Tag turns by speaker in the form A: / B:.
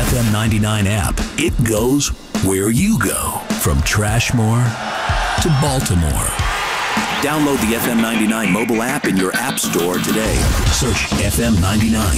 A: FM 99 app. It goes where you go. From Trashmore to Baltimore. Download the FM 99 mobile app in your app store today. Search FM 99.